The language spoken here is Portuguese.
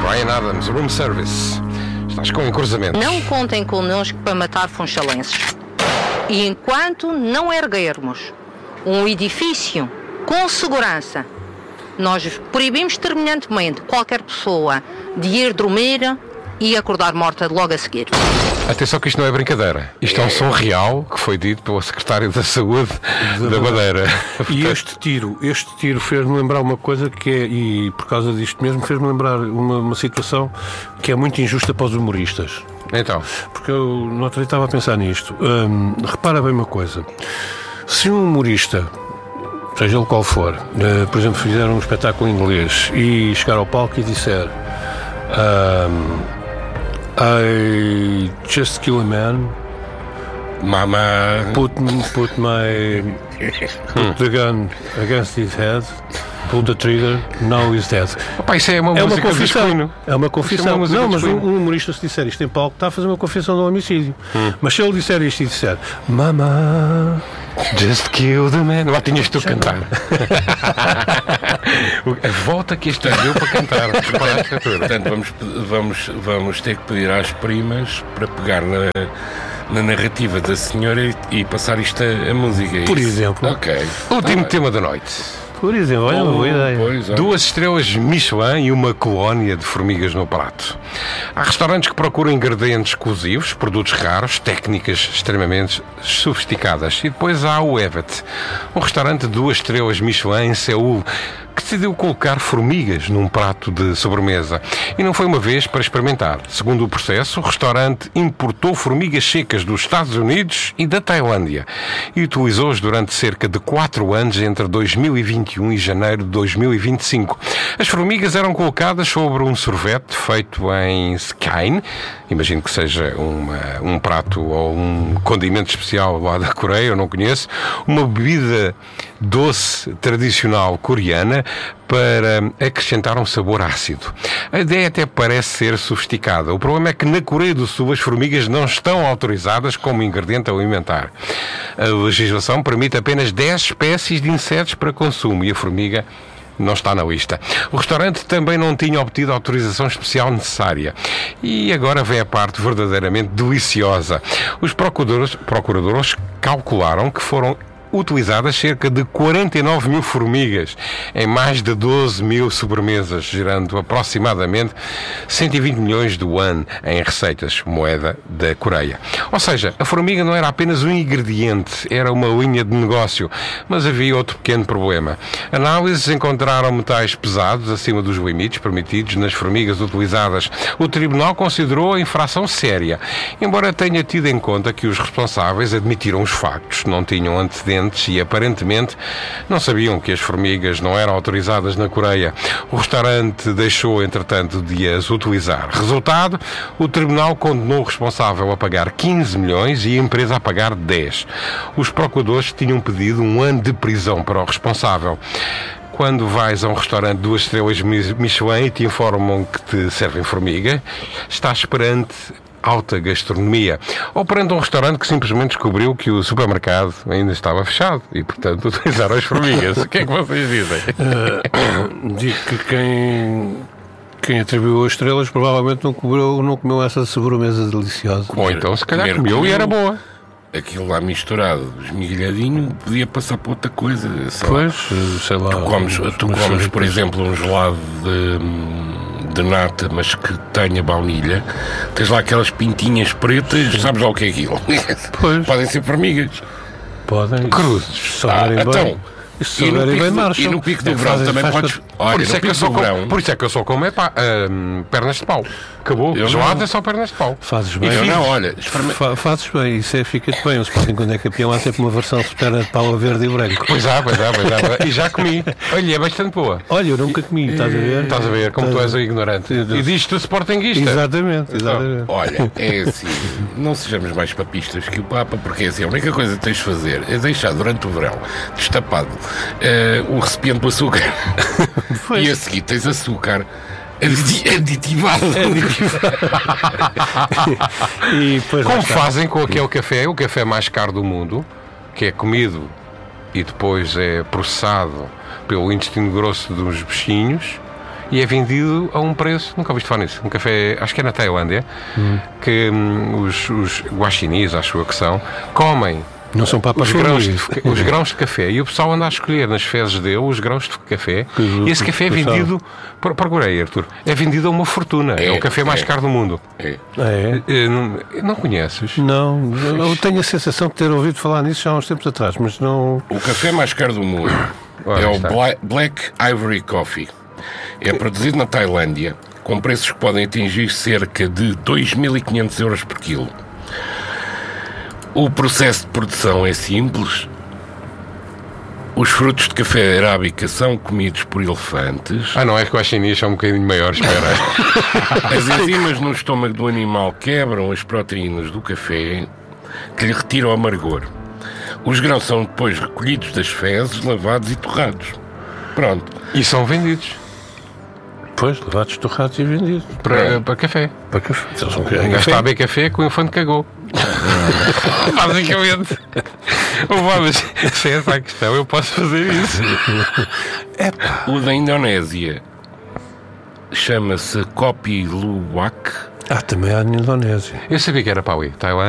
Bryan Adams, Room Service. Estás com encruzamentos. Não contem connosco para matar funchalenses. E enquanto não erguermos um edifício com segurança, nós proibimos terminantemente qualquer pessoa de ir dormir e acordar morta logo a seguir. Atenção que isto não é brincadeira. Isto é um som real que foi dito pelo secretário da Saúde da Madeira. E este tiro fez-me lembrar uma coisa que é, e por causa disto mesmo, fez-me lembrar uma situação que é muito injusta para os humoristas. Então? Porque eu no outro dia estava a pensar nisto. Repara bem uma coisa. Se um humorista, seja ele qual for, por exemplo, fizer um espetáculo em inglês e chegar ao palco e disser I just kill a man. Mama. Put the gun against his head. Pull the trigger. Now he's dead. Opa, isso é uma confissão. É uma confissão. Não, mas um humorista, se disser isto em palco, está a fazer uma confissão de um homicídio. Mas se ele disser isto e disser Mama, just kill the man. Lá tinhas tu a cantar. A volta que este deu para cantar. Portanto, vamos ter que pedir às primas para pegar na narrativa da senhora e passar isto a música. Por exemplo. Ok. Último tema da noite. Por exemplo, olha uma boa ideia. 2 estrelas Michelin e uma colónia de formigas no prato. Há restaurantes que procuram ingredientes exclusivos, produtos raros, técnicas extremamente sofisticadas. E depois há o Evet, um restaurante de 2 estrelas Michelin em Seul, que decidiu colocar formigas num prato de sobremesa. E não foi uma vez para experimentar. Segundo o processo, o restaurante importou formigas secas dos Estados Unidos e da Tailândia e utilizou-as durante cerca de 4 anos entre 2021 e janeiro de 2025. As formigas eram colocadas sobre um sorvete feito em skyne, imagino que seja um prato ou um condimento especial lá da Coreia, eu não conheço, uma bebida doce tradicional coreana para acrescentar um sabor ácido. A ideia até parece ser sofisticada. O problema é que na Coreia do Sul as formigas não estão autorizadas como ingrediente alimentar. A legislação permite apenas 10 espécies de insetos para consumo e a formiga não está na lista. O restaurante também não tinha obtido a autorização especial necessária. E agora vem a parte verdadeiramente deliciosa. Os procuradores calcularam que foram utilizadas cerca de 49 mil formigas em mais de 12 mil sobremesas, gerando aproximadamente 120 milhões de won em receitas, moeda da Coreia. Ou seja, a formiga não era apenas um ingrediente, era uma linha de negócio, mas havia outro pequeno problema. Análises encontraram metais pesados acima dos limites permitidos nas formigas utilizadas. O tribunal considerou a infração séria, embora tenha tido em conta que os responsáveis admitiram os factos, não tinham antecedentes e aparentemente não sabiam que as formigas não eram autorizadas na Coreia. O restaurante deixou, entretanto, de as utilizar. Resultado, o tribunal condenou o responsável a pagar 15 milhões e a empresa a pagar 10. Os procuradores tinham pedido 1 ano de prisão para o responsável. Quando vais a um restaurante de 2 estrelas Michelin e te informam que te servem formiga, estás perante alta gastronomia, ou perante um restaurante que simplesmente descobriu que o supermercado ainda estava fechado e, portanto, utilizaram as formigas. O que é que vocês dizem? Digo que quem atribuiu as estrelas provavelmente não comeu essa sobremesa deliciosa. Ou então, se calhar, comeu e era boa. Aquilo lá misturado, esmigalhadinho, podia passar para outra coisa. Pois, sei lá. Tu comes, por exemplo, um gelado de nata, mas que tenha baunilha, tens lá aquelas pintinhas pretas, sabes lá o que é aquilo? Pois. Podem ser formigas. Podem. Cruzes. Então, e no pico do verão também podes. Olha, por isso é que eu só como pernas de pau. Acabou. Gelado é só pernas de pau. Fazes bem. Fazes bem. Isso fica-te bem. O Sporting, quando é campeão, há sempre uma versão de perna de pau a verde e branco. Pois há. E já comi. Olha, é bastante boa. Olha, eu nunca comi. Estás a ver? Estás a ver como tu és ignorante. E diz-te Sportinguista. Exatamente. Olha, é assim. Não sejamos mais papistas que o Papa, porque é assim. A única coisa que tens de fazer é deixar durante o verão destapado o recipiente do açúcar. E a seguir tens açúcar aditivado. E como fazem com aquele café, o café mais caro do mundo, que é comido e depois é processado pelo intestino grosso dos bichinhos e é vendido a um preço, nunca ouviste falar nisso, um café, acho que é na Tailândia, que os guaxinins, acho eu que são, comem Não são papas os grãos de café, e o pessoal anda a escolher nas fezes dele os grãos de café, e esse café é vendido, procurei, Arthur, é vendido a uma fortuna, é o café mais caro do mundo. Não conheces? Não, eu tenho a sensação de ter ouvido falar nisso já há uns tempos atrás, mas não... O café mais caro do mundo é o Black Ivory Coffee. É produzido na Tailândia, com preços que podem atingir cerca de 2.500 euros por quilo. O processo de produção é simples. Os frutos de café arábica são comidos por elefantes. Não, é que os chineses são um bocadinho maiores, espera. As enzimas no estômago do animal quebram as proteínas do café, que lhe retiram o amargor. Os grãos são depois recolhidos das fezes, lavados e torrados. Pronto. E são vendidos. Pois, lavados, torrados e vendidos. Para café. Para café. Um gajo está a beber café que o elefante cagou. Basicamente. Mas se é essa a questão, eu posso fazer isso. O da Indonésia chama-se Kopi Luwak. Também há na Indonésia. Eu sabia que era Paui, Tailândia.